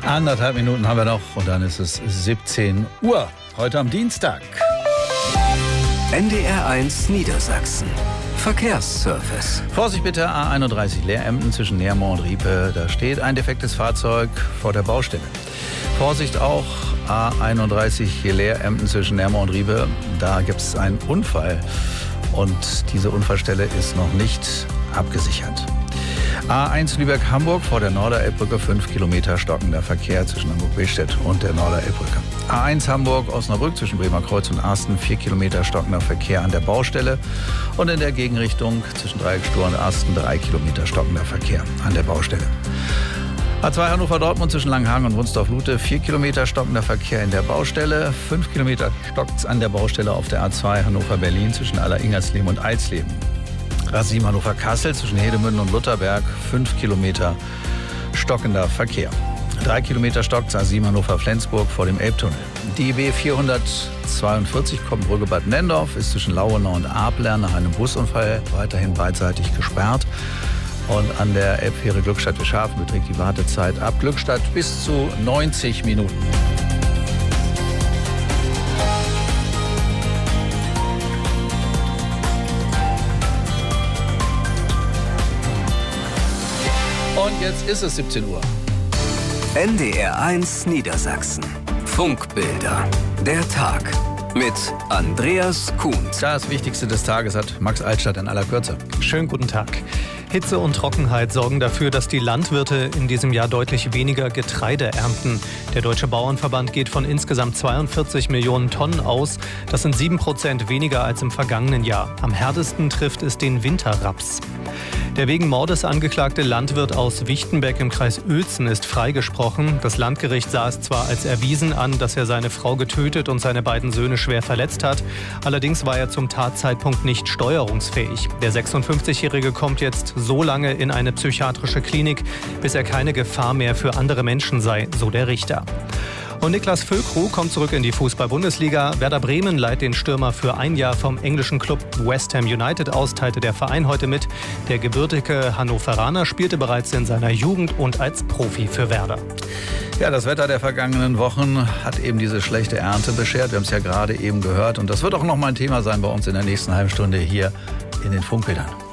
Anderthalb Minuten haben wir noch und dann ist es 17 Uhr. Heute am Dienstag. NDR1 Niedersachsen. Verkehrsservice. Vorsicht bitte, A31 Leer-Emden zwischen Neermoor und Riepe. Da steht ein defektes Fahrzeug vor der Baustelle. Vorsicht auch, A31 Leer-Emden zwischen Neermoor und Riepe. Da gibt es einen Unfall und diese Unfallstelle ist noch nicht abgesichert. A1 Lübeck-Hamburg vor der Norderelbbrücke, 5 Kilometer stockender Verkehr zwischen Hamburg-Billstedt und der Norderelbbrücke. A1 Hamburg-Osnabrück zwischen Bremer Kreuz und Asten, 4 Kilometer stockender Verkehr an der Baustelle. Und in der Gegenrichtung zwischen Dreieckstor und Asten, 3 Kilometer stockender Verkehr an der Baustelle. A2 Hannover-Dortmund zwischen Langenhagen und Wunsdorf-Lute, 4 Kilometer stockender Verkehr in der Baustelle. 5 Kilometer stockt an der Baustelle auf der A2 Hannover-Berlin zwischen Aller-Ingersleben und Eisleben. A7 Hannover-Kassel zwischen Hedemünden und Lutherberg, 5 Kilometer stockender Verkehr. 3 Kilometer stockt A7 Hannover-Flensburg vor dem Elbtunnel. Die B 442 Koppenbrücke Bad Nendorf ist zwischen Lauenau und Ablern nach einem Busunfall weiterhin beidseitig gesperrt. Und an der Elbfähre Glückstadt-Wischhafen beträgt die Wartezeit ab Glückstadt bis zu 90 Minuten. Und jetzt ist es 17 Uhr. NDR1 Niedersachsen. Funkbilder. Der Tag. Mit Andreas Kuhns. Das Wichtigste des Tages hat Max Altstadt in aller Kürze. Schönen guten Tag. Hitze und Trockenheit sorgen dafür, dass die Landwirte in diesem Jahr deutlich weniger Getreide ernten. Der Deutsche Bauernverband geht von insgesamt 42 Millionen Tonnen aus. Das sind 7% weniger als im vergangenen Jahr. Am härtesten trifft es den Winterraps. Der wegen Mordes angeklagte Landwirt aus Wichtenbeck im Kreis Uelzen ist freigesprochen. Das Landgericht sah es zwar als erwiesen an, dass er seine Frau getötet und seine beiden Söhne schwer verletzt hat. Allerdings war er zum Tatzeitpunkt nicht steuerungsfähig. Der 56-Jährige kommt jetzt so lange in eine psychiatrische Klinik, bis er keine Gefahr mehr für andere Menschen sei, so der Richter. Und Niklas Füllkrug kommt zurück in die Fußball-Bundesliga. Werder Bremen leiht den Stürmer für ein Jahr vom englischen Club West Ham United aus, teilte der Verein heute mit. Der gebürtige Hannoveraner spielte bereits in seiner Jugend und als Profi für Werder. Ja, das Wetter der vergangenen Wochen hat eben diese schlechte Ernte beschert. Wir haben es ja gerade eben gehört. Und das wird auch noch mal ein Thema sein bei uns in der nächsten halben Stunde hier in den Funkbildern.